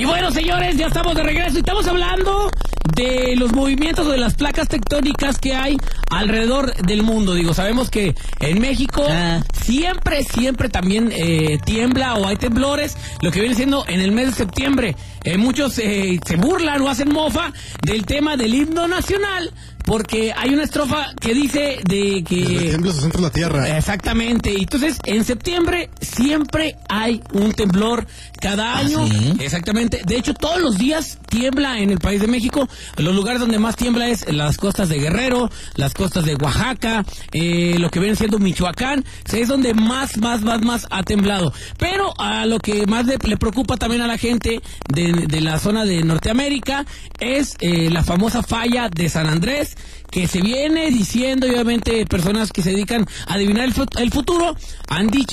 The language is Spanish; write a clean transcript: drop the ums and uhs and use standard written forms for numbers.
bueno, señores, ya estamos de regreso y estamos hablando de los movimientos o de las placas tectónicas que hay alrededor del mundo. Digo, sabemos que en México siempre también tiembla o hay temblores, lo que viene siendo en el mes de septiembre. Muchos se burlan o hacen mofa del tema del himno nacional, porque hay una estrofa que dice de que... Desde tiembla se centra la tierra. Exactamente. Entonces, en septiembre siempre hay un temblor cada año. ¿Sí? Exactamente. De hecho, todos los días tiembla en el país de México. Los lugares donde más tiembla es las costas de Guerrero, las costas de Oaxaca, lo que viene siendo Michoacán. Es donde más ha temblado. Pero a lo que más le preocupa también a la gente de la zona de Norteamérica es la famosa falla de San Andrés, que se viene diciendo, y obviamente personas que se dedican a adivinar el futuro han dicho